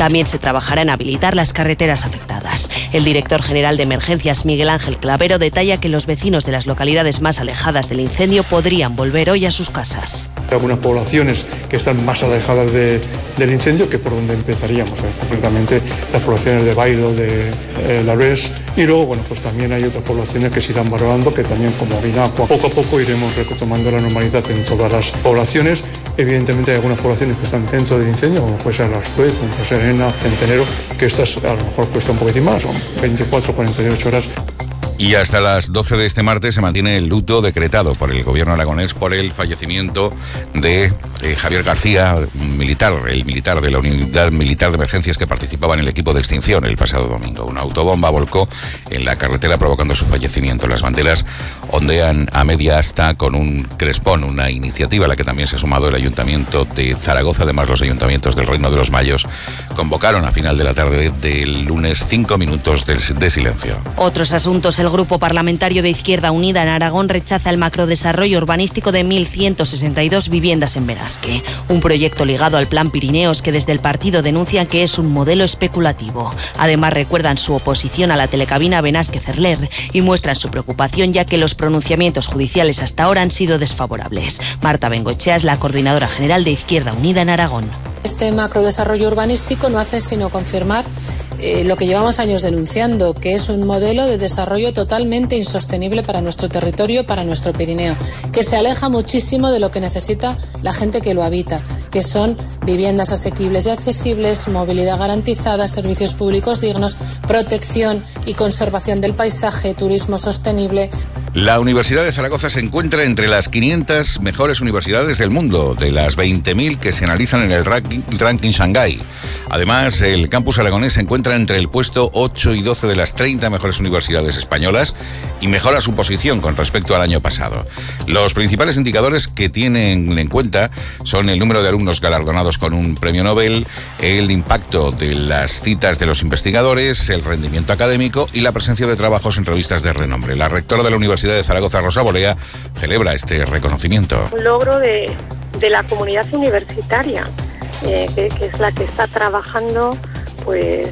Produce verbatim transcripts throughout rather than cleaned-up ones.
También se trabajará en habilitar las carreteras afectadas. El director general de Emergencias, Miguel Ángel Clavero, detalla que los vecinos de las localidades más alejadas del incendio podrían volver hoy a sus casas. Hay algunas poblaciones que están más alejadas de, del incendio, que por donde empezaríamos, ¿eh? concretamente las poblaciones de Bailo, de eh, Larés, y luego, bueno, pues también hay otras poblaciones que se irán valorando, que también, como Vinacua, poco a poco iremos retomando la normalidad en todas las poblaciones. Evidentemente hay algunas poblaciones que están dentro del incendio, como puede ser Las Suez, como puede ser Ena, Centenero, que estas a lo mejor cuesta un poquitín más, son veinticuatro, cuarenta y ocho horas. Y hasta las doce de este martes se mantiene el luto decretado por el gobierno aragonés por el fallecimiento de eh, Javier García, militar, el militar de la Unidad Militar de Emergencias que participaba en el equipo de extinción el pasado domingo. Una autobomba volcó en la carretera provocando su fallecimiento. Las banderas ondean a media asta con un crespón, una iniciativa a la que también se ha sumado el Ayuntamiento de Zaragoza. Además, los ayuntamientos del Reino de los Mayos convocaron a final de la tarde del lunes cinco minutos de, de silencio. Otros asuntos. El Grupo Parlamentario de Izquierda Unida en Aragón rechaza el macrodesarrollo urbanístico de mil ciento sesenta y dos viviendas en Benasque, un proyecto ligado al Plan Pirineos que desde el partido denuncian que es un modelo especulativo. Además, recuerdan su oposición a la telecabina Benasque-Cerler y muestran su preocupación ya que los pronunciamientos judiciales hasta ahora han sido desfavorables. Marta Bengoechea es la coordinadora general de Izquierda Unida en Aragón. Este macrodesarrollo urbanístico no hace sino confirmar eh, lo que llevamos años denunciando, que es un modelo de desarrollo totalmente insostenible para nuestro territorio, para nuestro Pirineo, que se aleja muchísimo de lo que necesita la gente que lo habita, que son viviendas asequibles y accesibles, movilidad garantizada, servicios públicos dignos, protección y conservación del paisaje, turismo sostenible. La Universidad de Zaragoza se encuentra entre las quinientas mejores universidades del mundo, de las veinte mil que se analizan en el ranking, ranking Shanghái. Además, el campus aragonés se encuentra entre el puesto ocho y doce de las treinta mejores universidades españolas y mejora su posición con respecto al año pasado. Los principales indicadores que tienen en cuenta son el número de alumnos galardonados con un premio Nobel, el impacto de las citas de los investigadores, el rendimiento académico y la presencia de trabajos en revistas de renombre. La rectora de la Universidad de Zaragoza, Rosa Bolea, celebra este reconocimiento. Un logro de, de la comunidad universitaria, eh, que, que es la que está trabajando pues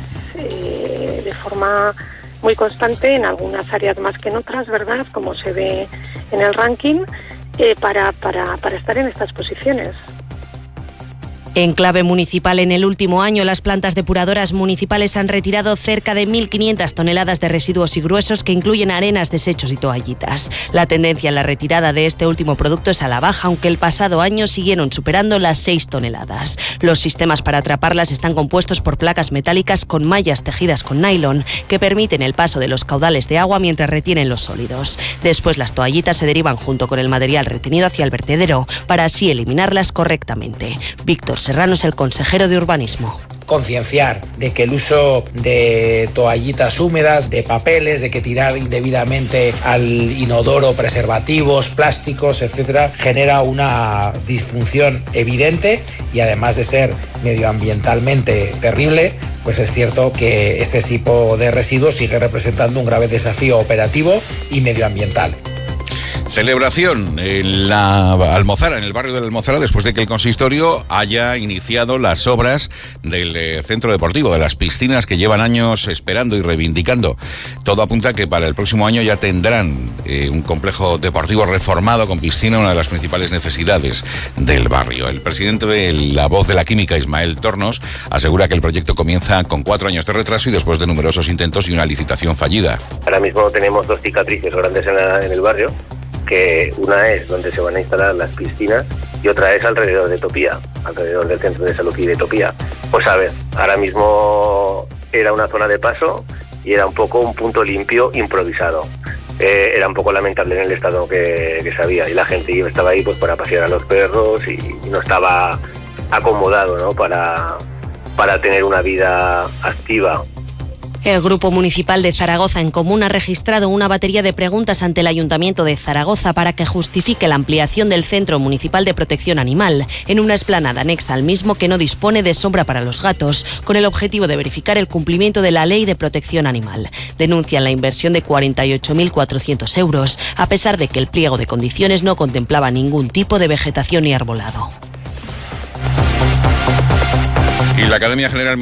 eh, de forma muy constante en algunas áreas más que en otras, ¿verdad? Como se ve en el ranking, eh, para, para, para estar en estas posiciones. En clave municipal, en el último año, las plantas depuradoras municipales han retirado cerca de mil quinientas toneladas de residuos y gruesos que incluyen arenas, desechos y toallitas. La tendencia en la retirada de este último producto es a la baja, aunque el pasado año siguieron superando las seis toneladas. Los sistemas para atraparlas están compuestos por placas metálicas con mallas tejidas con nylon que permiten el paso de los caudales de agua mientras retienen los sólidos. Después, las toallitas se derivan junto con el material retenido hacia el vertedero para así eliminarlas correctamente. Víctor Serrano es el consejero de Urbanismo. Concienciar de que el uso de toallitas húmedas, de papeles, de que tirar indebidamente al inodoro preservativos, plásticos, etcétera, genera una disfunción evidente y además de ser medioambientalmente terrible, pues es cierto que este tipo de residuos sigue representando un grave desafío operativo y medioambiental. Celebración en la Almozara, en el barrio de la Almozara, después de que el consistorio haya iniciado las obras del eh, centro deportivo, de las piscinas que llevan años esperando y reivindicando. Todo apunta a que para el próximo año ya tendrán eh, un complejo deportivo reformado con piscina, una de las principales necesidades del barrio. El presidente de La Voz de la Química, Ismael Tornos, asegura que el proyecto comienza con cuatro años de retraso y después de numerosos intentos y una licitación fallida. Ahora mismo tenemos dos cicatrices grandes en, la, en el barrio, que una es donde se van a instalar las piscinas y otra es alrededor de Topía, alrededor del centro de salud y de Topía. Pues a ver, ahora mismo era una zona de paso y era un poco un punto limpio improvisado. Eh, era un poco lamentable en el estado que, que se había y la gente estaba ahí pues para pasear a los perros y, y no estaba acomodado, ¿no? para, para tener una vida activa. El Grupo Municipal de Zaragoza en Común ha registrado una batería de preguntas ante el Ayuntamiento de Zaragoza para que justifique la ampliación del Centro Municipal de Protección Animal en una explanada anexa al mismo que no dispone de sombra para los gatos, con el objetivo de verificar el cumplimiento de la Ley de Protección Animal. Denuncian la inversión de cuarenta y ocho mil cuatrocientos euros, a pesar de que el pliego de condiciones no contemplaba ningún tipo de vegetación ni arbolado. Y la Academia General